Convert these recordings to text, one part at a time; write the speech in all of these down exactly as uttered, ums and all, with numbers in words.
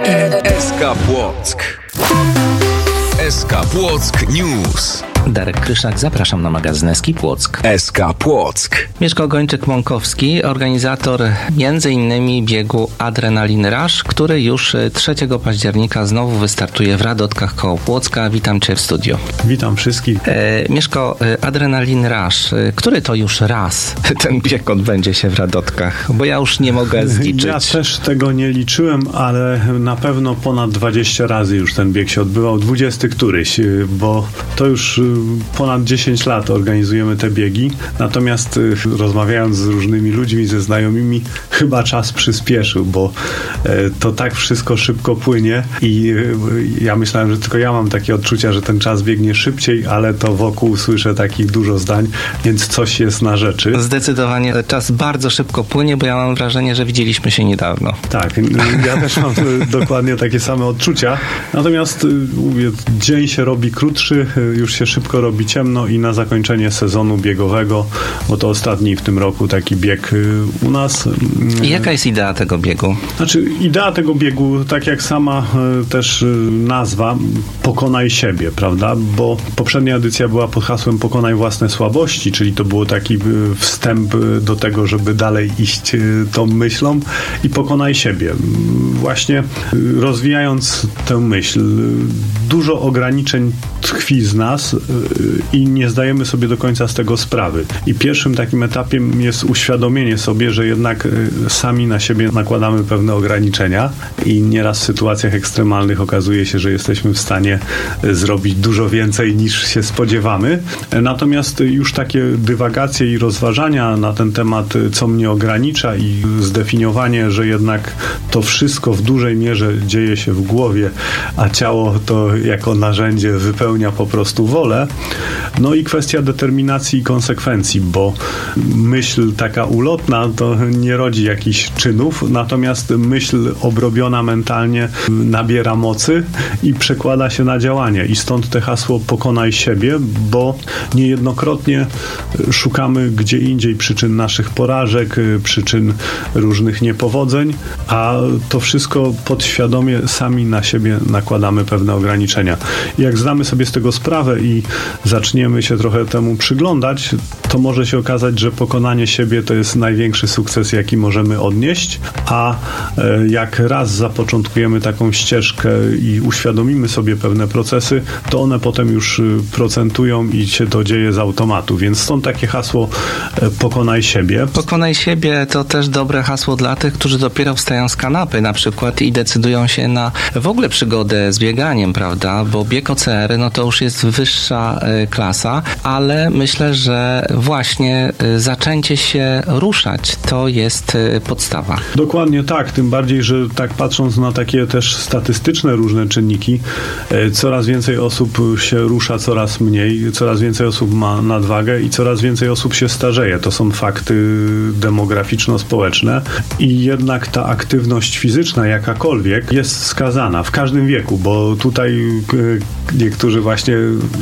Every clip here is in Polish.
S K Płock. S K Płock News. Darek Kryszak, zapraszam na magazyn S K Płock. S K Płock. Mieszko Gończyk-Mąkowski, organizator między innymi biegu Adrenalin Rush, który już trzeciego października znowu wystartuje w Radotkach koło Płocka. Witam Cię w studiu. Witam wszystkich. E, Mieszko, Adrenalin Rush, który to już raz ten bieg odbędzie się w Radotkach? Bo ja już nie mogę zliczyć. Ja też tego nie liczyłem, ale na pewno ponad dwadzieścia razy już ten bieg się odbywał. dwudziesty któryś, bo to już ponad dziesięć lat organizujemy te biegi, natomiast rozmawiając z różnymi ludźmi, ze znajomymi, chyba czas przyspieszył, bo to tak wszystko szybko płynie i ja myślałem, że tylko ja mam takie odczucia, że ten czas biegnie szybciej, ale to wokół słyszę takich dużo zdań, więc coś jest na rzeczy. Zdecydowanie czas bardzo szybko płynie, bo ja mam wrażenie, że widzieliśmy się niedawno. Tak, ja też mam dokładnie takie same odczucia, natomiast mówię, dzień się robi krótszy, już się szybko robi ciemno i na zakończenie sezonu biegowego, bo to ostatni w tym roku taki bieg u nas. I jaka jest idea tego biegu? Znaczy, idea tego biegu, tak jak sama też nazwa, pokonaj siebie, prawda? Bo poprzednia edycja była pod hasłem pokonaj własne słabości, czyli to było taki wstęp do tego, żeby dalej iść tą myślą i pokonaj siebie. Właśnie rozwijając tę myśl, dużo ograniczeń tkwi z nas i nie zdajemy sobie do końca z tego sprawy. I pierwszym takim etapem jest uświadomienie sobie, że jednak sami na siebie nakładamy pewne ograniczenia i nieraz w sytuacjach ekstremalnych okazuje się, że jesteśmy w stanie zrobić dużo więcej niż się spodziewamy. Natomiast już takie dywagacje i rozważania na ten temat, co mnie ogranicza i zdefiniowanie, że jednak to wszystko w dużej mierze dzieje się w głowie, a ciało to jako narzędzie wypełnia po prostu wolę. No i kwestia determinacji i konsekwencji, bo myśl taka ulotna to nie rodzi jakichś czynów, natomiast myśl obrobiona mentalnie nabiera mocy i przekłada się na działanie. I stąd te hasło pokonaj siebie, bo niejednokrotnie szukamy gdzie indziej przyczyn naszych porażek, przyczyn różnych niepowodzeń, a to wszystko podświadomie sami na siebie nakładamy pewne ograniczenia. I jak zdamy sobie z tego sprawę i zaczniemy się trochę temu przyglądać, to może się okazać, że pokonanie siebie to jest największy sukces, jaki możemy odnieść, a jak raz zapoczątkujemy taką ścieżkę i uświadomimy sobie pewne procesy, to one potem już procentują i się to dzieje z automatu, więc stąd takie hasło pokonaj siebie. Pokonaj siebie to też dobre hasło dla tych, którzy dopiero wstają z kanapy na przykład i decydują się na w ogóle przygodę z bieganiem, prawda, bo bieg O C R, no to już jest wyższa klasa, ale myślę, że właśnie zaczęcie się ruszać to jest podstawa. Dokładnie tak, tym bardziej, że tak patrząc na takie też statystyczne różne czynniki, coraz więcej osób się rusza, coraz mniej, coraz więcej osób ma nadwagę i coraz więcej osób się starzeje. To są fakty demograficzno-społeczne i jednak ta aktywność fizyczna jakakolwiek jest wskazana w każdym wieku, bo tutaj niektórzy właśnie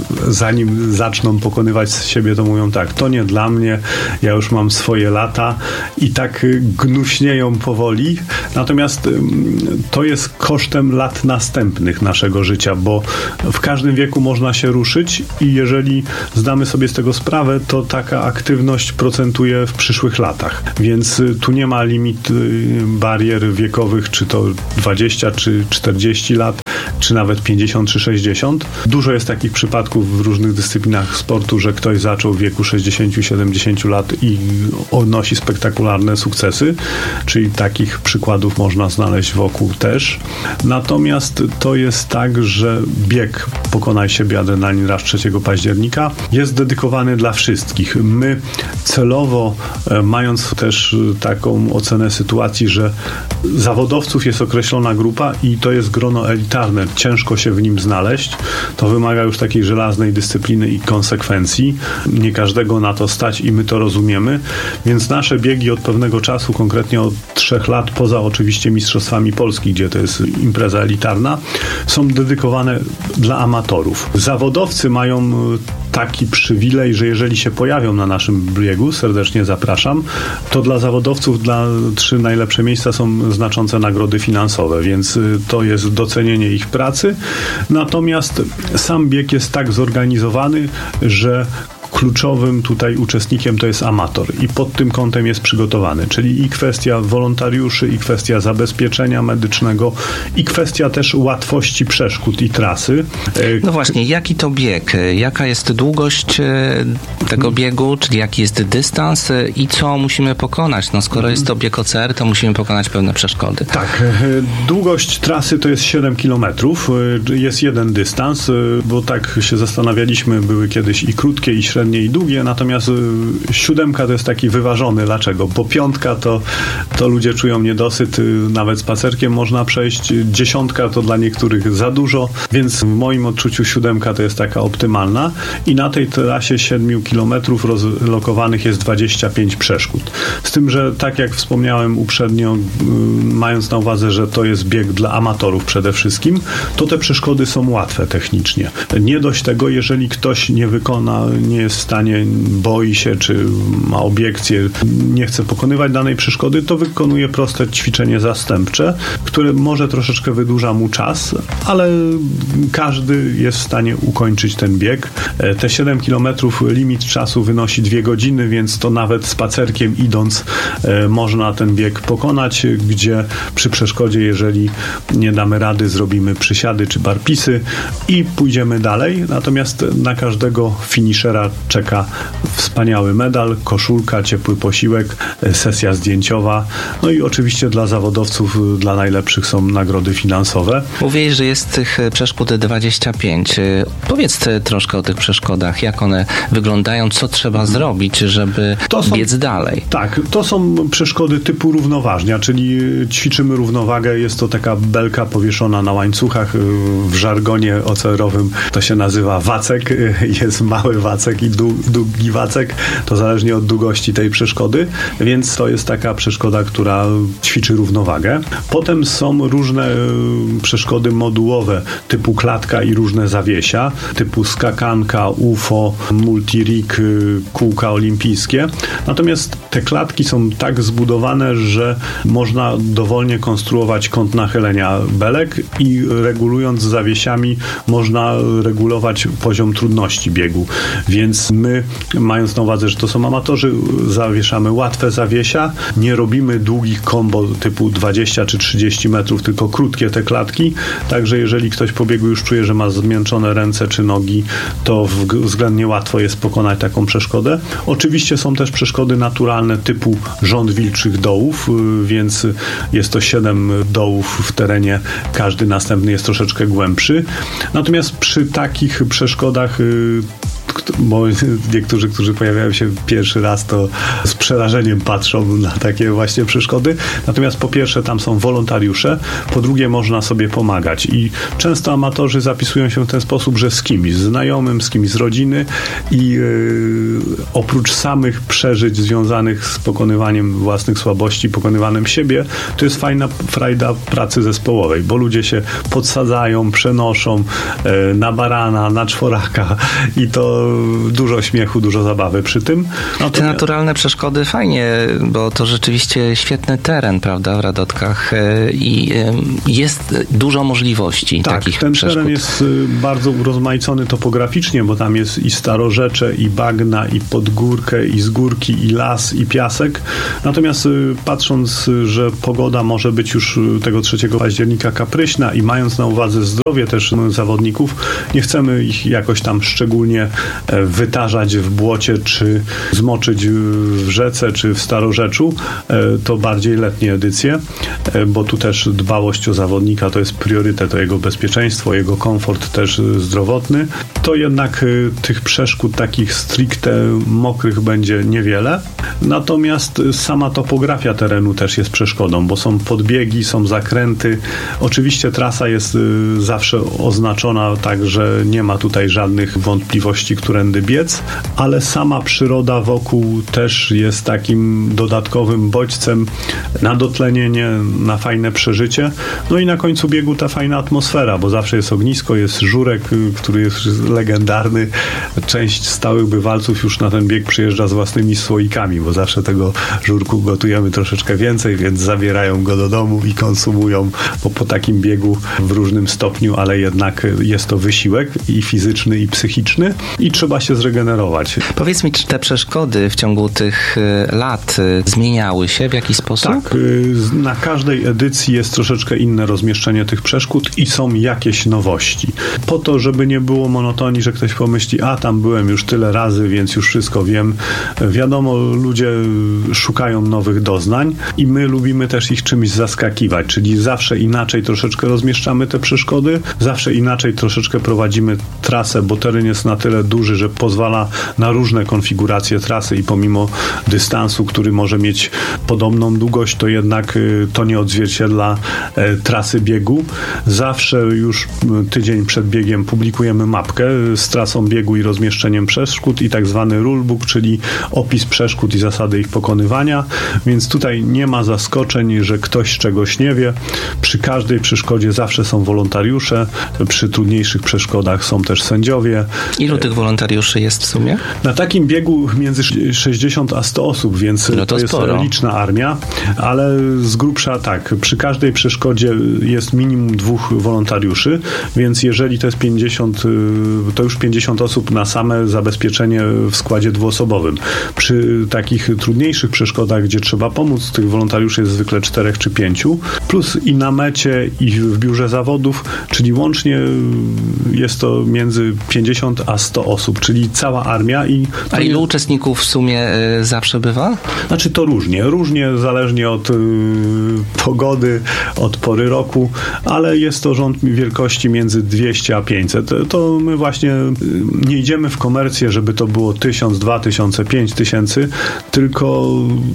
zanim zaczną pokonywać siebie, to mówią tak, to nie dla mnie, ja już mam swoje lata i tak gnuśnieją powoli. Natomiast to jest kosztem lat następnych naszego życia, bo w każdym wieku można się ruszyć i jeżeli zdamy sobie z tego sprawę, to taka aktywność procentuje w przyszłych latach. Więc tu nie ma limit barier wiekowych, czy to dwadzieścia, czy czterdzieści lat, czy nawet pięćdziesiąt, czy sześćdziesiąt. Dużo jest takich przypadków w różnych dyscyplinach sportu, że ktoś zaczął w wieku sześćdziesiąt siedemdziesiąt lat i odnosi spektakularne sukcesy, czyli takich przykładów można znaleźć wokół też. Natomiast to jest tak, że bieg Pokonaj siebie Adrenalin Rush trzeciego października jest dedykowany dla wszystkich. My celowo, mając też taką ocenę sytuacji, że zawodowców jest określona grupa i to jest grono elitarne, ciężko się w nim znaleźć, to wymaga już takiej żelaznej dyscypliny i konsekwencji. Nie każdego na to stać i my to rozumiemy, więc nasze biegi od pewnego czasu, konkretnie od trzech lat, poza oczywiście Mistrzostwami Polski, gdzie to jest impreza elitarna, są dedykowane dla amatorów. Zawodowcy mają taki przywilej, że jeżeli się pojawią na naszym biegu, serdecznie zapraszam, to dla zawodowców dla trzy najlepsze miejsca są znaczące nagrody finansowe, więc to jest docenienie ich pracy. Natomiast sam bieg jest tak zorganizowany, że kluczowym tutaj uczestnikiem to jest amator i pod tym kątem jest przygotowany, czyli i kwestia wolontariuszy, i kwestia zabezpieczenia medycznego, i kwestia też łatwości przeszkód i trasy. No właśnie, jaki to bieg? Jaka jest długość tego biegu, czyli jaki jest dystans i co musimy pokonać? No skoro jest to bieg O C R, to musimy pokonać pewne przeszkody. Tak, długość trasy to jest siedem kilometrów, jest jeden dystans, bo tak się zastanawialiśmy, były kiedyś i krótkie, i średnie, i długie, natomiast y, siódemka to jest taki wyważony. Dlaczego? Bo piątka to, to ludzie czują niedosyt, y, nawet spacerkiem można przejść. Dziesiątka to dla niektórych za dużo, więc w moim odczuciu siódemka to jest taka optymalna i na tej trasie siedmiu kilometrów rozlokowanych jest dwadzieścia pięć przeszkód. Z tym, że tak jak wspomniałem uprzednio, y, mając na uwadze, że to jest bieg dla amatorów przede wszystkim, to te przeszkody są łatwe technicznie. Nie dość tego, jeżeli ktoś nie wykona, nie jest w stanie, boi się, czy ma obiekcje, nie chce pokonywać danej przeszkody, to wykonuje proste ćwiczenie zastępcze, które może troszeczkę wydłuża mu czas, ale każdy jest w stanie ukończyć ten bieg. Te siedem kilometrów limit czasu wynosi dwie godziny, więc to nawet spacerkiem idąc można ten bieg pokonać, gdzie przy przeszkodzie, jeżeli nie damy rady, zrobimy przysiady czy barpisy i pójdziemy dalej. Natomiast na każdego finiszera czeka wspaniały medal, koszulka, ciepły posiłek, sesja zdjęciowa, no i oczywiście dla zawodowców, dla najlepszych są nagrody finansowe. Mówiłeś, że jest tych przeszkód dwadzieścia pięć. Powiedz troszkę o tych przeszkodach, jak one wyglądają, co trzeba zrobić, żeby to są, biec dalej. Tak, to są przeszkody typu równoważnia, czyli ćwiczymy równowagę, jest to taka belka powieszona na łańcuchach, w żargonie O C R-owym to się nazywa wacek, jest mały wacek i długi wacek, to zależnie od długości tej przeszkody, więc to jest taka przeszkoda, która ćwiczy równowagę. Potem są różne przeszkody modułowe, typu klatka i różne zawiesia, typu skakanka, U F O, multirig, kółka olimpijskie. Natomiast te klatki są tak zbudowane, że można dowolnie konstruować kąt nachylenia belek i regulując zawiesiami można regulować poziom trudności biegu. Więc my, mając na uwadze, że to są amatorzy, zawieszamy łatwe zawiesia, nie robimy długich kombo typu dwadzieścia czy trzydzieści metrów, tylko krótkie te klatki, także jeżeli ktoś po biegu już czuje, że ma zmęczone ręce czy nogi, to względnie łatwo jest pokonać taką przeszkodę. Oczywiście są też przeszkody naturalne typu rząd wilczych dołów, więc jest to siedem dołów w terenie, każdy następny jest troszeczkę głębszy. Natomiast przy takich przeszkodach, bo niektórzy, którzy pojawiają się pierwszy raz, to z przerażeniem patrzą na takie właśnie przeszkody. Natomiast po pierwsze tam są wolontariusze, po drugie można sobie pomagać i często amatorzy zapisują się w ten sposób, że z kimś, z znajomym, z kimś z rodziny i yy, oprócz samych przeżyć związanych z pokonywaniem własnych słabości, pokonywaniem siebie, to jest fajna frajda pracy zespołowej, bo ludzie się podsadzają, przenoszą yy, na barana, na czworaka i to dużo śmiechu, dużo zabawy przy tym. No te naturalne przeszkody fajnie, bo to rzeczywiście świetny teren, prawda, w Radotkach i jest dużo możliwości tak, takich ten przeszkód. teren jest bardzo urozmaicony topograficznie, bo tam jest i starorzecze, i bagna, i podgórkę, i zgórki, i las, i piasek. Natomiast patrząc, że pogoda może być już tego trzeciego października kapryśna i mając na uwadze zdrowie też zawodników, nie chcemy ich jakoś tam szczególnie wytarzać w błocie, czy zmoczyć w rzece, czy w starorzeczu, to bardziej letnie edycje, bo tu też dbałość o zawodnika to jest priorytet, o jego bezpieczeństwo, jego komfort też zdrowotny. To jednak tych przeszkód takich stricte mokrych będzie niewiele. Natomiast sama topografia terenu też jest przeszkodą, bo są podbiegi, są zakręty. Oczywiście trasa jest zawsze oznaczona tak, że nie ma tutaj żadnych wątpliwości, którędy biec, ale sama przyroda wokół też jest takim dodatkowym bodźcem na dotlenienie, na fajne przeżycie. No i na końcu biegu ta fajna atmosfera, bo zawsze jest ognisko, jest żurek, który jest legendarny. Część stałych bywalców już na ten bieg przyjeżdża z własnymi słoikami, bo zawsze tego żurku gotujemy troszeczkę więcej, więc zabierają go do domu i konsumują po, po takim biegu w różnym stopniu, ale jednak jest to wysiłek i fizyczny, i psychiczny i trzeba się zregenerować. Powiedz mi, czy te przeszkody w ciągu tych lat zmieniały się w jakiś sposób? Tak. Na każdej edycji jest troszeczkę inne rozmieszczenie tych przeszkód i są jakieś nowości. Po to, żeby nie było monotonii, że ktoś pomyśli, a tam byłem już tyle razy, więc już wszystko wiem. Wiadomo, ludzie szukają nowych doznań i my lubimy też ich czymś zaskakiwać, czyli zawsze inaczej troszeczkę rozmieszczamy te przeszkody, zawsze inaczej troszeczkę prowadzimy trasę, bo teren jest na tyle duży, że pozwala na różne konfiguracje trasy i pomimo dystansu, który może mieć podobną długość, to jednak to nie odzwierciedla e, trasy biegu. Zawsze już tydzień przed biegiem publikujemy mapkę z trasą biegu i rozmieszczeniem przeszkód i tak zwany rulebook, czyli opis przeszkód i zasady ich pokonywania, więc tutaj nie ma zaskoczeń, że ktoś czegoś nie wie. Przy każdej przeszkodzie zawsze są wolontariusze, przy trudniejszych przeszkodach są też sędziowie. Ilu tych wolontariuszy jest w sumie? Na takim biegu między sześćdziesiąt a sto osób, więc no to, to jest sporo. liczna armia, ale z grubsza tak, przy każdej przeszkodzie jest minimum dwóch wolontariuszy, więc jeżeli to jest pięćdziesiąt, to już pięćdziesiąt osób na same zabezpieczenie w składzie dwuosobowym. Przy takich trudniejszych przeszkodach, gdzie trzeba pomóc, tych wolontariuszy jest zwykle czterech czy pięciu, plus i na mecie, i w biurze zawodów, czyli łącznie jest to między pięćdziesiąt a sto osób, czyli cała armia. I a ilu jest... uczestników w sumie y, zawsze bywa? Znaczy to różnie, różnie zależnie od y, pogody, od pory roku, ale jest to rząd wielkości między dwieście a pięćset. To my właśnie nie idziemy w komercję, żeby to było tysiąc, dwa tysiące, pięć tysięcy, tylko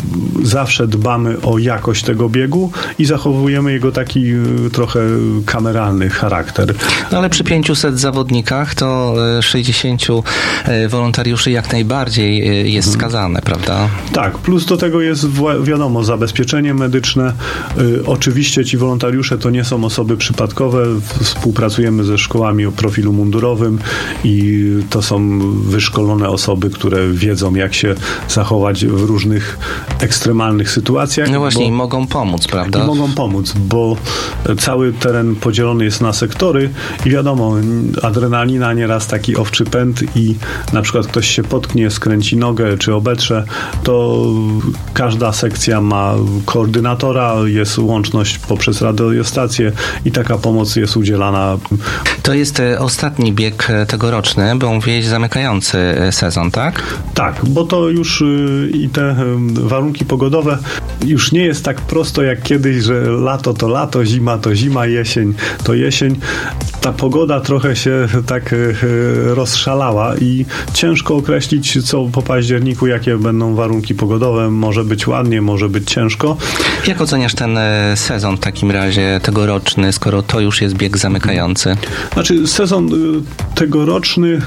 zawsze dbamy o jakość tego biegu i zachowujemy jego taki trochę kameralny charakter. No ale przy pięciuset zawodnikach to sześćdziesięciu wolontariuszy jak najbardziej jest skazane, prawda? Tak, plus do tego jest wiadomo zabezpieczenie medyczne. Oczywiście ci wolontariusze to nie są osoby przypadkowe. Współpracujemy ze szkołami o profilu mundurowym i to są wyszkolone osoby, które wiedzą, jak się zachować w różnych ekstremalnych sytuacjach. No właśnie, bo, i mogą pomóc, prawda? I mogą pomóc, bo cały teren podzielony jest na sektory i wiadomo, adrenalina nieraz taki owczy pęd i na przykład ktoś się potknie, skręci nogę czy obetrze, to każda sekcja ma koordynatora, jest łączność poprzez radiostację i taka pomoc jest udzielana. To jest ostatni bieg tegoroczny, bo mówiłeś zamykający sezon, tak? Tak, bo to już i te warunki pogodowe już nie jest tak prosto jak kiedyś, że lato to lato, zima to zima, jesień to jesień. Ta pogoda trochę się tak rozszalała i ciężko określić, co po październiku, jakie będą warunki pogodowe. Może być ładnie, może być ciężko. Jak oceniasz ten sezon w takim razie tegoroczny, skoro to już jest bieg zamykający? Znaczy sezon tegoroczny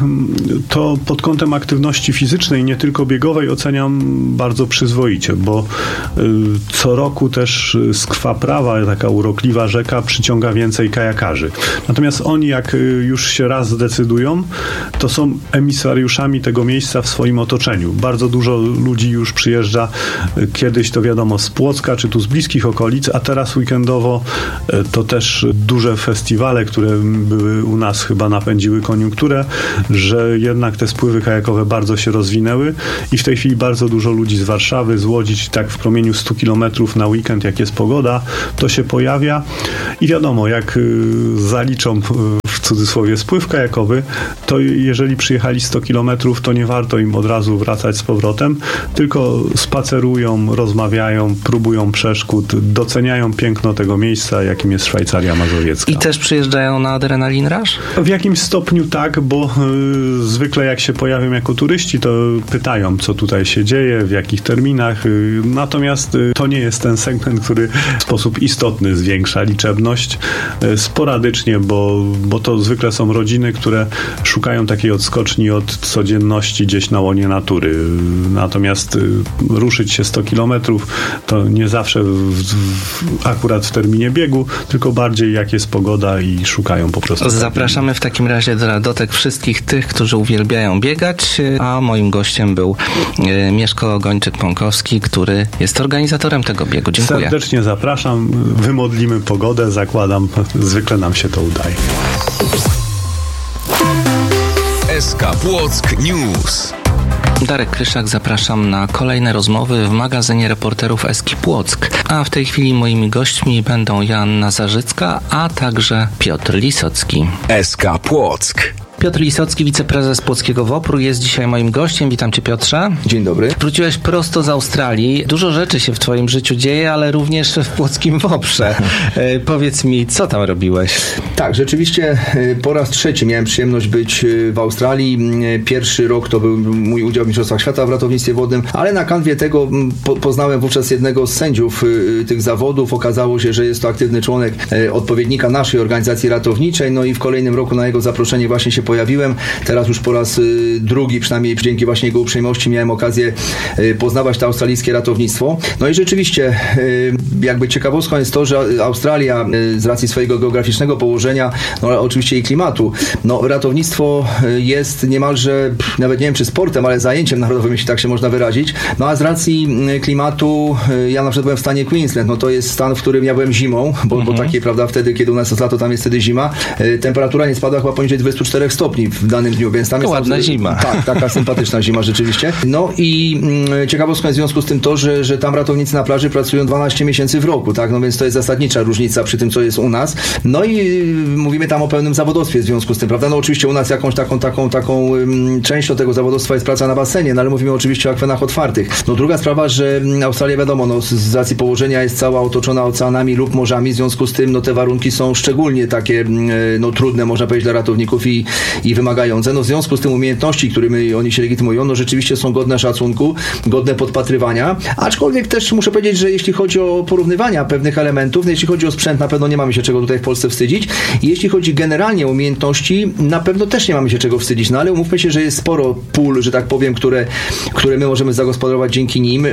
to pod kątem aktywności fizycznej, nie tylko biegowej, oceniam bardzo przyzwoicie, bo co roku też Skwa Prawa, taka urokliwa rzeka, przyciąga więcej kajakarzy. Natomiast oni, jak już się raz zdecydują, to są emisariuszami tego miejsca w swoim otoczeniu. Bardzo dużo ludzi już przyjeżdża, kiedyś to wiadomo z Płocka, czy tu z bliskich okolic, a teraz weekendowo to też duże festiwale, które były u nas, chyba napędziły koniunkturę, że jednak te spływy kajakowe bardzo się rozwinęły i w tej chwili bardzo dużo ludzi z Warszawy, z Łodzi, tak w promieniu stu kilometrów na weekend, jak jest pogoda, to się pojawia i wiadomo, jak zaliczą w cudzysłowie spływ kajakowy, to jeżeli przyjechali sto kilometrów, to nie warto im od razu wracać z powrotem, tylko spacerują, rozmawiają, próbują przeszkód, doceniają piękno tego miejsca, jakim jest Szwajcaria Mazowiecka. I też przyjeżdżają na Adrenalin Rush? W jakimś stopniu tak, bo y, zwykle jak się pojawią jako turyści, to pytają, co tutaj się dzieje, w jakich terminach. Y, natomiast y, to nie jest ten segment, który w sposób istotny zwiększa liczebność. Y, sporadycznie, bo, bo to zwykle są rodziny, które szukają takiej odskoczni od codzienności gdzieś na łonie natury. Natomiast ruszyć się sto kilometrów to nie zawsze w, w, akurat w terminie biegu, tylko bardziej jak jest pogoda i szukają po prostu. Zapraszamy w takim razie do Radotek wszystkich tych, którzy uwielbiają biegać, a moim gościem był e, Mieszko Gończyk-Pąkowski, który jest organizatorem tego biegu. Dziękuję. Serdecznie zapraszam, wymodlimy pogodę, zakładam, zwykle nam się to udaje. S K Płock News. Darek Kryszak, zapraszam na kolejne rozmowy w magazynie reporterów S K Płock. A w tej chwili moimi gośćmi będą Joanna Zarzycka, a także Piotr Lisocki. S K Płock. Piotr Lisocki, wiceprezes Płockiego W O P R u, jest dzisiaj moim gościem. Witam cię, Piotrze. Dzień dobry. Wróciłeś prosto z Australii. Dużo rzeczy się w twoim życiu dzieje, ale również w Płockim W O P R ze. Powiedz mi, co tam robiłeś? Tak, rzeczywiście po raz trzeci miałem przyjemność być w Australii. Pierwszy rok to był mój udział w Mistrzostwach Świata w ratownictwie wodnym, ale na kanwie tego po, poznałem wówczas jednego z sędziów tych zawodów. Okazało się, że jest to aktywny członek odpowiednika naszej organizacji ratowniczej, no i w kolejnym roku na jego zaproszenie właśnie się pojawiłem. Teraz już po raz y, drugi, przynajmniej dzięki właśnie jego uprzejmości, miałem okazję y, poznawać to australijskie ratownictwo. No i rzeczywiście y, jakby ciekawostką jest to, że Australia y, z racji swojego geograficznego położenia, no oczywiście i klimatu, no ratownictwo y, jest niemalże, pff, nawet nie wiem czy sportem, ale zajęciem narodowym, jeśli tak się można wyrazić. No a z racji y, klimatu, y, ja na przykład byłem w stanie Queensland, no to jest stan, w którym ja byłem zimą, bo, mhm. bo takie, prawda, wtedy, kiedy u nas jest lato, tam jest wtedy zima. Y, temperatura nie spadła chyba poniżej dwudziestu czterech stopni w danym dniu, więc tam to jest ładna tam, zima. Tak, taka sympatyczna zima rzeczywiście. No i mm, ciekawostką jest w związku z tym to, że, że tam ratownicy na plaży pracują dwanaście miesięcy w roku, tak, no więc to jest zasadnicza różnica przy tym, co jest u nas. No i y, mówimy tam o pełnym zawodowstwie w związku z tym, prawda? No oczywiście u nas jakąś taką, taką, taką ym, częścią tego zawodowstwa jest praca na basenie, no ale mówimy oczywiście o akwenach otwartych. No druga sprawa, że Australia, wiadomo, no z racji położenia jest cała otoczona oceanami lub morzami, w związku z tym no te warunki są szczególnie takie y, no trudne, można powiedzieć, dla ratowników i, i wymagające. No w związku z tym umiejętności, którymi oni się legitymują, no rzeczywiście są godne szacunku, godne podpatrywania, aczkolwiek też muszę powiedzieć, że jeśli chodzi o porównywania pewnych elementów, no jeśli chodzi o sprzęt, na pewno nie mamy się czego tutaj w Polsce wstydzić. I jeśli chodzi generalnie o umiejętności, na pewno też nie mamy się czego wstydzić, no ale umówmy się, że jest sporo pól, że tak powiem, które, które my możemy zagospodarować dzięki nim,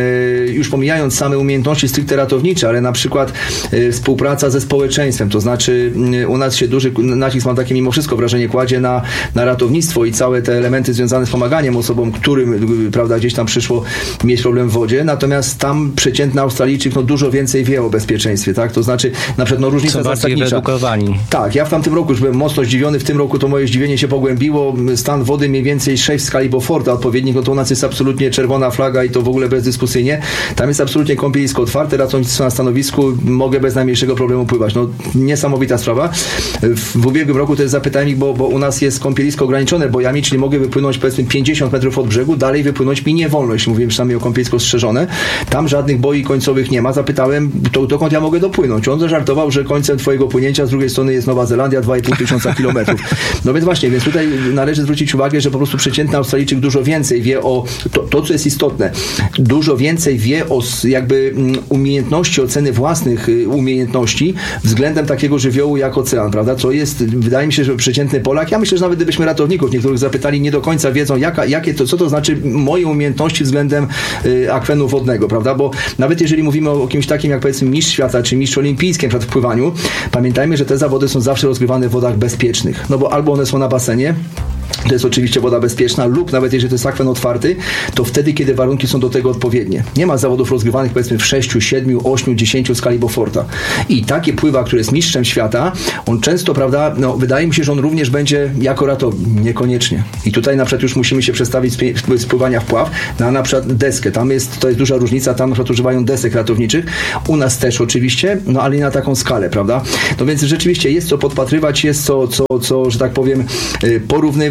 już pomijając same umiejętności stricte ratownicze, ale na przykład współpraca ze społeczeństwem, to znaczy u nas się duży nacisk, mam takie mimo wszystko wrażenie, kładzie na, na ratownictwo i całe te elementy związane z pomaganiem osobom, którym, prawda, gdzieś tam przyszło mieć problem w wodzie, natomiast tam przeciętny Australijczyk no dużo więcej wie o bezpieczeństwie, tak, to znaczy na przykład no różnica zasadnicza. Wyedukowani. Tak, ja w tamtym roku już byłem mocno zdziwiony, w tym roku to moje zdziwienie się pogłębiło, stan wody mniej więcej sześć w skali Beauforta odpowiednich, no to u nas jest absolutnie czerwona flaga i to w ogóle bezdyskusyjnie, tam jest absolutnie kąpielisko otwarte, ratownictwo na stanowisku, mogę bez najmniejszego problemu pływać, no niesamowita sprawa. W, w ubiegłym roku też zapytałem ich, bo, bo u nas jest kąpielisko ograniczone bojami, czyli mogę wypłynąć powiedzmy pięćdziesiąt metrów od brzegu, dalej wypłynąć mi nie wolno, jeśli mówiłem przynajmniej o kąpielisko strzeżone. Tam żadnych boi końcowych nie ma. Zapytałem, to, dokąd ja mogę dopłynąć. On zażartował, że końcem twojego płynięcia z drugiej strony jest Nowa Zelandia, dwa i pół tysiąca kilometrów. No więc właśnie, więc tutaj należy zwrócić uwagę, że po prostu przeciętny Australijczyk dużo więcej wie o to, to co jest istotne. Dużo więcej wie o jakby umiejętności, oceny własnych umiejętności względem takiego żywiołu jak ocean, prawda? Co jest, wydaje mi się, że przeciętny Polak, ja myślę, że nawet gdybyśmy ratowników niektórych zapytali, nie do końca wiedzą, jaka, jakie to, co to znaczy moje umiejętności względem y, akwenu wodnego, prawda? Bo nawet jeżeli mówimy o, o kimś takim jak powiedzmy mistrz świata, czy mistrz olimpijski przed wpływaniu, pamiętajmy, że te zawody są zawsze rozgrywane w wodach bezpiecznych. No bo albo one są na basenie, to jest oczywiście woda bezpieczna, lub nawet jeżeli to jest akwen otwarty, to wtedy, kiedy warunki są do tego odpowiednie. Nie ma zawodów rozgrywanych powiedzmy w sześciu, siedmiu, ośmiu, dziesięciu w skali Beauforta. I takie pływa, który jest mistrzem świata, on często, prawda, no wydaje mi się, że on również będzie jako ratownik. Niekoniecznie. I tutaj na przykład już musimy się przestawić z pływania w pław na na przykład deskę. Tam jest, to jest duża różnica, tam na przykład używają desek ratowniczych. U nas też oczywiście, no ale nie na taką skalę, prawda? No więc rzeczywiście jest co podpatrywać, jest co, co, co że tak powiem, porównywać.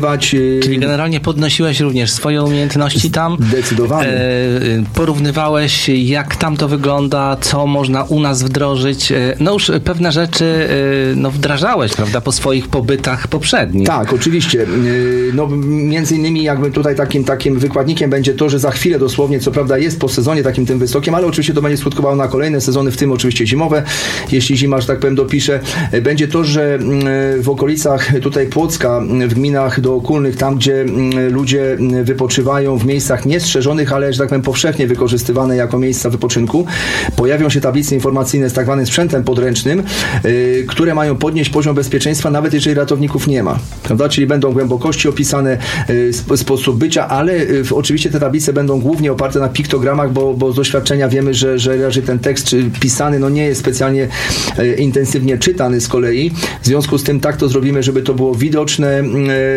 wykorzystywać. Czyli generalnie podnosiłeś również swoje umiejętności tam. Zdecydowanie. E, porównywałeś, jak tam to wygląda, co można u nas wdrożyć. No już pewne rzeczy no, wdrażałeś, prawda, po swoich pobytach poprzednich. Tak, oczywiście. No, między innymi jakby tutaj takim, takim wykładnikiem będzie to, że za chwilę dosłownie, co prawda jest po sezonie takim tym wysokim, ale oczywiście to będzie skutkowało na kolejne sezony, w tym oczywiście zimowe, jeśli zima, że tak powiem, dopisze. Będzie to, że w okolicach tutaj Płocka, w gminach dookulnych, tam gdzie ludzie wypoczywają w miejscach niestrzeżonych, ale, że tak powiem, powszechnie wykorzystywane jako miejsca wypoczynku, pojawią się tablice informacyjne z tak zwanym sprzętem podręcznym, które mają podnieść poziom bezpieczeństwa, nawet jeżeli ratowników nie ma. Prawda? Czyli będą głębokości opisane, sposób bycia, ale oczywiście te tablice będą głównie oparte na piktogramach, bo, bo z doświadczenia wiemy, że, że raczej ten tekst pisany no nie jest specjalnie e, intensywnie czytany z kolei. W związku z tym tak to zrobimy, żeby to było widoczne. E,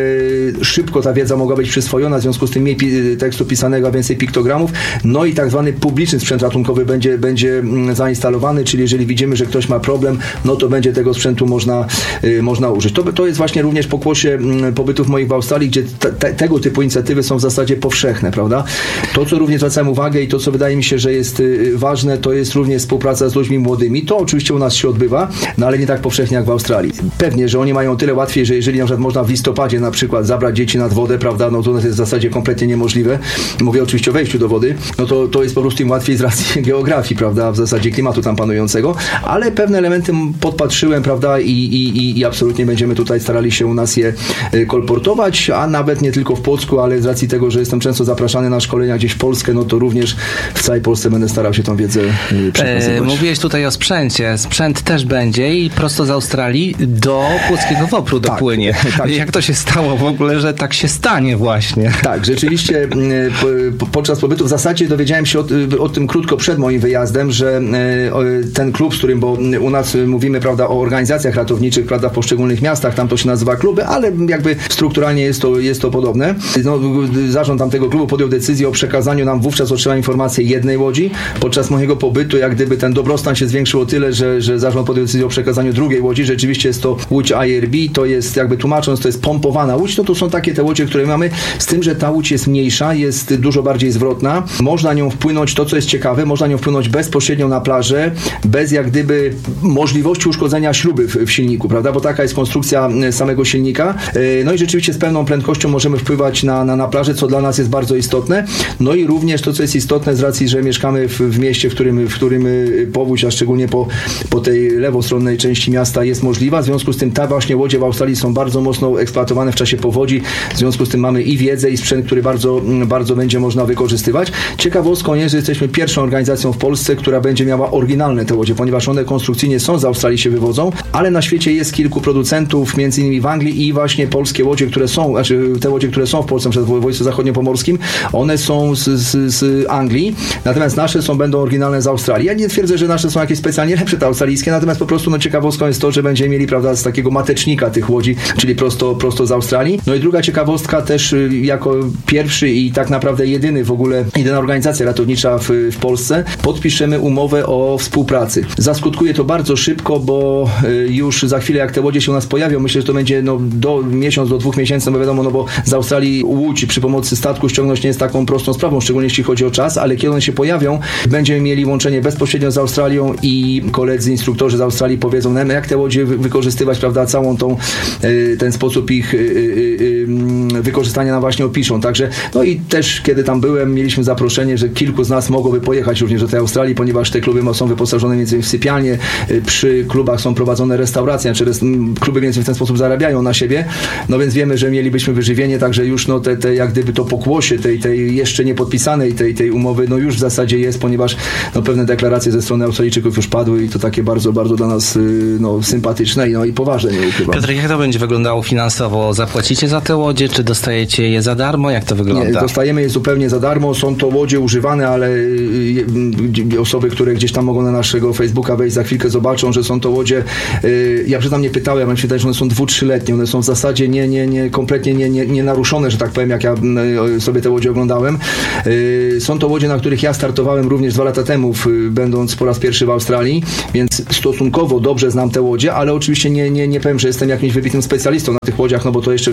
szybko ta wiedza mogła być przyswojona, w związku z tym mniej pi- tekstu pisanego, a więcej piktogramów. No i tak zwany publiczny sprzęt ratunkowy będzie, będzie zainstalowany, czyli jeżeli widzimy, że ktoś ma problem, no to będzie tego sprzętu można, e, można użyć. To, to jest właśnie również pokłosie m, pobytów moich w Australii, gdzie te, te, tego typu inicjatywy są w zasadzie powszechne, prawda? To, co również zwracam uwagę i to, co wydaje mi się, że jest y, ważne, to jest również współpraca z ludźmi młodymi. To oczywiście u nas się odbywa, no ale nie tak powszechnie jak w Australii. Pewnie, że oni mają tyle łatwiej, że jeżeli na przykład można w listopadzie na przykład zabrać dzieci nad wodę, prawda, no to jest w zasadzie kompletnie niemożliwe. Mówię oczywiście o wejściu do wody, no to, to jest po prostu im łatwiej z racji geografii, prawda, w zasadzie klimatu tam panującego, ale pewne elementy podpatrzyłem, prawda, i, i, i absolutnie będziemy tutaj starali się u nas je kolportować, a nawet nie tylko w Płocku, ale z racji tego, że jestem często zapraszany na szkolenia gdzieś w Polskę, no to również w całej Polsce będę starał się tą wiedzę przekazywać. E, mówiłeś tutaj o sprzęcie. Sprzęt też będzie i prosto z Australii do Płockiego Wopru dopłynie. Tak, tak. Jak to się stało w ogóle, że tak się stanie właśnie? Tak, rzeczywiście po, podczas pobytu w zasadzie dowiedziałem się o, o tym krótko przed moim wyjazdem, że ten klub, z którym, bo u nas mówimy, prawda, o organizacjach ratowniczych, prawda, w poszczególnych miastach, tam to się nazywa kluby, ale jakby strukturalnie jest to, jest to podobne. No, zarząd tamtego klubu podjął decyzję o przekazaniu nam, wówczas otrzymałem informację, jednej łodzi. Podczas mojego pobytu, jak gdyby ten dobrostan się zwiększył o tyle, że, że zarząd podjął decyzję o przekazaniu drugiej łodzi. Rzeczywiście jest to łódź I R B, to jest jakby tłumacząc, to jest pompowana łódź, no to są takie te łodzie, które mamy, z tym, że ta łódź jest mniejsza, jest dużo bardziej zwrotna. Można nią wpłynąć, to co jest ciekawe, można nią wpłynąć bezpośrednio na plażę, bez jak gdyby możliwości uszkodzenia śruby w, w silniku, prawda, bo taka jest konstrukcja samego silnika. No i rzeczywiście z pełną prędkością możemy wpływać na, na, na plażę, co dla nas jest bardzo istotne. No i również to, co jest istotne z racji, że mieszkamy w, w mieście, w którym, w którym powódź, a szczególnie po, po tej lewostronnej części miasta jest możliwa. W związku z tym te właśnie łodzie w Australii są bardzo mocno eksploatowane w czasie powodzi. W związku z tym mamy i wiedzę, i sprzęt, który bardzo, bardzo będzie można wykorzystywać. Ciekawostką jest, że jesteśmy pierwszą organizacją w Polsce, która będzie miała oryginalne te łodzie, ponieważ one konstrukcyjnie są z Australii, się wywodzą, ale na świecie jest kilku producentów, między innymi w Anglii, i właśnie polskie łodzie, które są, znaczy te łodzie, które są w Polsce, przed województwie zachodniopomorskim, one są z, z, z Anglii, natomiast nasze są, będą oryginalne z Australii. Ja nie twierdzę, że nasze są jakieś specjalnie lepsze te australijskie, natomiast po prostu no, ciekawostką jest to, że będziemy mieli, prawda, z takiego matecznika tych łodzi, czyli prosto, prosto z Australii. No i druga ciekawostka też, jako pierwszy i tak naprawdę jedyny w ogóle, jedyna organizacja ratownicza w, w Polsce, podpiszemy umowę o współpracy. Zaskutkuje to bardzo szybko, bo już za chwilę, jak te łodzie się u nas pojawią, myślę, że to będzie no, do miesiąc, do dwóch miesięcy, no wiadomo, no bo z Australii łódź przy pomocy statku ściągnąć nie jest taką prostą sprawą, szczególnie jeśli chodzi o czas, ale kiedy one się pojawią, będziemy mieli łączenie bezpośrednio z Australią i koledzy instruktorzy z Australii powiedzą nam, jak te łodzie wykorzystywać, prawda, całą tą, ten sposób ich wykorzystania nam właśnie opiszą. Także, no i też, kiedy tam byłem, mieliśmy zaproszenie, że kilku z nas mogłoby pojechać również do tej Australii, ponieważ te kluby są wyposażone między innymi w sypialnie, przy klubach są prowadzone restauracje, czy res, kluby więcej w ten sposób zarabiają na siebie, no więc wiemy, że mielibyśmy wyżywienie, także już no te, te jak gdyby to pokłosie tej, tej jeszcze nie podpisanej tej, tej umowy, no już w zasadzie jest, ponieważ no pewne deklaracje ze strony Australijczyków już padły i to takie bardzo, bardzo dla nas no, sympatyczne i, no, i poważne, nie ukrywam. Piotr, jak to będzie wyglądało finansowo? Zapłacicie za te łodzie, czy dostajecie je za darmo? Jak to wygląda? Nie, dostajemy je zupełnie za darmo, są to łodzie używane, ale osoby, które gdzieś tam mogą na naszego Facebooka wejść, za chwilkę zobaczą, że są to łodzie, ja przyznam nie pytałem, ale mi się wydaje, że one są dwu, trzyletnie, one są w zasadzie nie, nie, nie, kompletnie nie, nie, nie naruszone, że tak powiem, jak ja sobie te łodzie oglądałem. Są to łodzie, na których ja startowałem również dwa lata temu, będąc po raz pierwszy w Australii, więc stosunkowo dobrze znam te łodzie, ale oczywiście nie, nie, nie powiem, że jestem jakimś wybitnym specjalistą na tych łodziach, no bo to jeszcze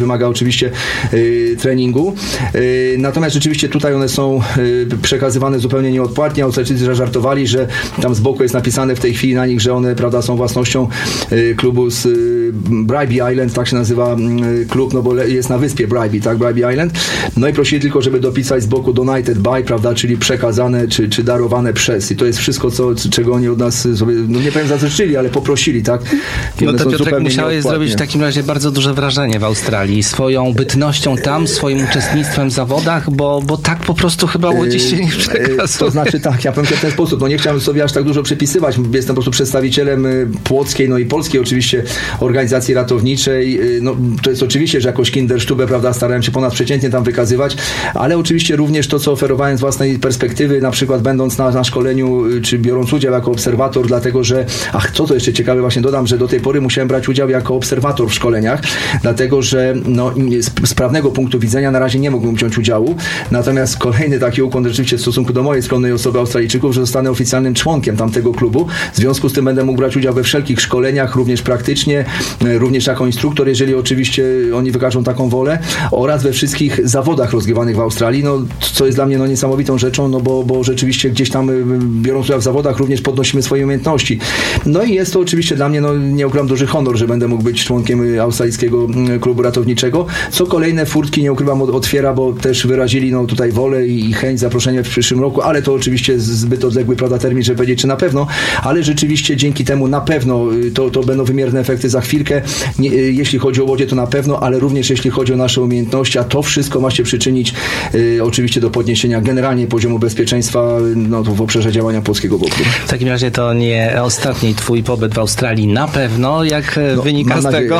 wymaga oczywiście y, treningu. Y, natomiast rzeczywiście tutaj one są y, przekazywane zupełnie nieodpłatnie. Australijczycy żartowali, że tam z boku jest napisane w tej chwili na nich, że one, prawda, są własnością y, klubu z y, Bribie Island, tak się nazywa y, klub, no bo jest na wyspie Bribie, tak, Bribie Island. No i prosili tylko, żeby dopisać z boku donated by, prawda, czyli przekazane, czy, czy darowane przez. I to jest wszystko, co, czego oni od nas sobie, no nie powiem zazdroszczyli, ale poprosili, tak? I no to Piotrek, musiałeś zrobić w takim razie bardzo duże wrażenie w Australii, swoją bytnością tam, swoim uczestnictwem w zawodach, bo, bo tak po prostu chyba Łodzi się nie przekazuje. To znaczy tak, ja powiem w ten sposób, no nie chciałem sobie aż tak dużo przypisywać, jestem po prostu przedstawicielem płockiej, no i polskiej oczywiście organizacji ratowniczej, no to jest oczywiście, że jakoś Kinderstube, prawda, starałem się ponadprzeciętnie tam wykazywać, ale oczywiście również to, co oferowałem z własnej perspektywy, na przykład będąc na, na szkoleniu, czy biorąc udział jako obserwator, dlatego że, ach, co to jeszcze ciekawe, właśnie dodam, że do tej pory musiałem brać udział jako obserwator w szkoleniach, dlatego że no, z, z prawnego punktu widzenia na razie nie mógłbym wziąć udziału, natomiast kolejny taki ukłon rzeczywiście w stosunku do mojej skromnej osoby Australijczyków, że zostanę oficjalnym członkiem tamtego klubu, w związku z tym będę mógł brać udział we wszelkich szkoleniach, również praktycznie, również jako instruktor, jeżeli oczywiście oni wykażą taką wolę, oraz we wszystkich zawodach rozgrywanych w Australii, no, co jest dla mnie no, niesamowitą rzeczą, no bo, bo rzeczywiście gdzieś tam biorąc udział w zawodach również podnosimy swoje umiejętności. No i jest to oczywiście dla mnie, no nie ukrywam, duży honor, że będę mógł być członkiem australijskiego klubu ratowniczego, co kolejne furtki, nie ukrywam, otwiera, bo też wyrazili no, tutaj wolę i chęć zaproszenia w przyszłym roku, ale to oczywiście zbyt odległy, prawda, termin, żeby powiedzieć, czy na pewno, ale rzeczywiście dzięki temu na pewno to, to będą wymierne efekty za chwilkę, nie, jeśli chodzi o Łodzie, to na pewno, ale również jeśli chodzi o nasze umiejętności, a to wszystko ma się przyczynić y, oczywiście do podniesienia generalnie poziomu bezpieczeństwa no, w obszarze działania polskiego wokół. W takim razie to nie ostatni twój pobyt w Australii na pewno, jak no, wynika z tego.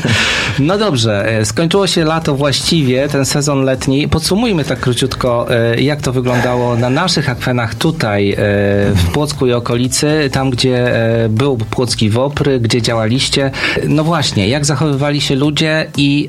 No dobrze, skończyło się lato właściwie, ten sezon letni. Podsumujmy tak króciutko, jak to wyglądało na naszych akwenach tutaj w Płocku i okolicy, tam gdzie był Płocki WOPR, gdzie działaliście. No właśnie, jak zachowywali się ludzie i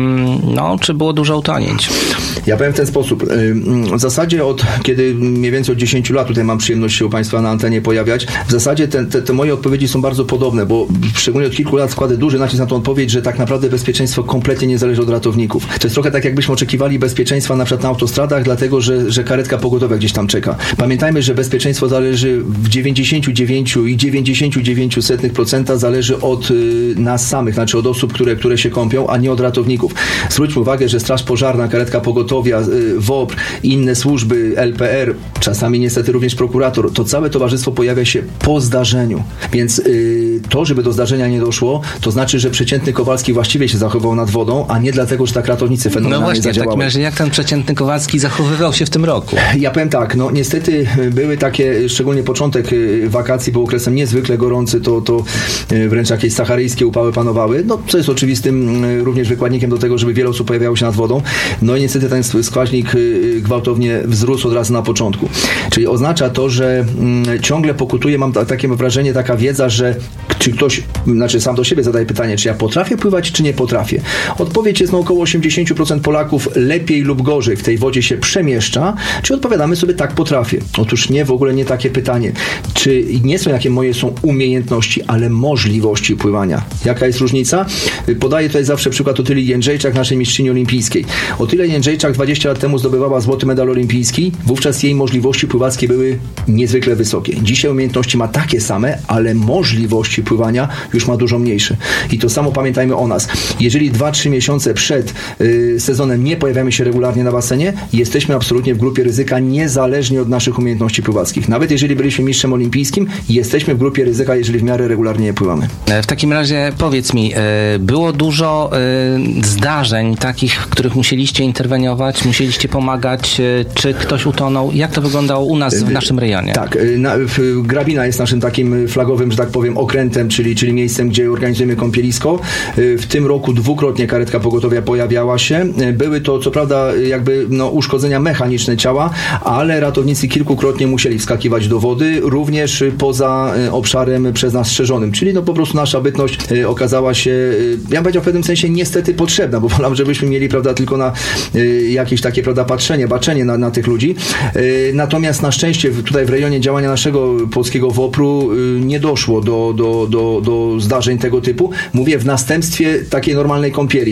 no, czy było dużo utonięć? Ja powiem w ten sposób. W zasadzie od kiedy mniej więcej od dziesięciu lat tutaj mam przyjemność się u Państwa na antenie pojawiać, w zasadzie te, te, te moje odpowiedzi są bardzo podobne, bo szczególnie od kilku lat kładę duży nacisk na tą odpowiedź, że tak naprawdę bezpieczeństwo kompletnie nie zależy od ratowników. To jest trochę tak, jakbyśmy oczekiwali bezpieczeństwa na przykład na autostradach, dlatego, że, że karetka pogotowia gdzieś tam czeka. Pamiętajmy, że bezpieczeństwo zależy w dziewięćdziesiąt dziewięć przecinek dziewięćdziesiąt dziewięć procent zależy od y, nas samych, znaczy od osób, które, które się kąpią, a nie od ratowników. Zwróćmy uwagę, że Straż Pożarna, karetka pogotowia, y, WOPR, inne służby, L P R, czasami niestety również prokurator, to całe towarzystwo pojawia się po zdarzeniu. Więc y, to, żeby do zdarzenia nie doszło, to znaczy, że przeciętny Kowalski właściwie się zachował nad wodą, a nie dlatego, że tak ratownicy fenomenalnie no właśnie, zadziałali. W takim razie jak ten przeciętny Kowalski zachowywał się w tym roku? Ja powiem tak, no niestety były takie, szczególnie początek wakacji był okresem niezwykle gorący, to, to wręcz jakieś saharyjskie upały panowały, no co jest oczywistym również wykładnikiem do tego, żeby wiele osób pojawiało się nad wodą. No i niestety ten wskaźnik gwałtownie wzrósł od razu na początku. Czyli oznacza to, że ciągle pokutuje, mam takie wrażenie, taka wiedza, że czy ktoś, znaczy sam do siebie zadaje pytanie, czy ja potrafię pływać, czy nie potrafię. Odpowiedź jest, no około osiemdziesiąt procent Polaków lepiej lub gorzej w tej wodzie się przemieszcza, czy odpowiadamy sobie tak, potrafię. Otóż nie, w ogóle nie takie pytanie. Czy nie są jakie moje są umiejętności, ale możliwości pływania. Jaka jest różnica? Podaję tutaj zawsze przykład Otylii Jędrzejczak, naszej mistrzyni olimpijskiej. Otylia Jędrzejczak dwadzieścia lat temu zdobywała złoty medal olimpijski, wówczas jej możliwości pływackie były niezwykle wysokie. Dzisiaj umiejętności ma takie same, ale możliwości pływania już ma dużo mniejsze. I to samo pamiętajmy o nas. Jeżeli dwa trzy miesiące przed y, sezonem nie pojawiamy się regularnie na basenie, jesteśmy absolutnie w grupie ryzyka, niezależnie od naszych umiejętności pływackich. Nawet jeżeli byliśmy mistrzem olimpijskim, jesteśmy w grupie ryzyka, jeżeli w miarę regularnie nie pływamy. W takim razie powiedz mi, było dużo zdarzeń takich, w których musieliście interweniować, musieliście pomagać, czy ktoś utonął? Jak to wyglądało u nas w naszym rejonie? Tak, na, Grabina jest naszym takim flagowym, że tak powiem, okrętem, czyli, czyli miejscem, gdzie organizujemy kąpielisko. W tym roku dwukrotnie karetka pogotowia pojawiała się. Były to, co prawda, jakby no, uszkodzenia mechaniczne ciała, ale ratownicy kilkukrotnie musieli wskakiwać do wody, również poza obszarem przez nas strzeżonym. Czyli no po prostu nasza bytność okazała się, ja bym powiedział, w pewnym sensie niestety potrzebna, bo wolałbym, żebyśmy mieli, prawda, tylko na jakieś takie, prawda, patrzenie, baczenie na, na tych ludzi. Natomiast na szczęście tutaj w rejonie działania naszego polskiego WOPR-u nie doszło do, do, do, do zdarzeń tego typu. Mówię w następstwie takiej normalnej kąpieli.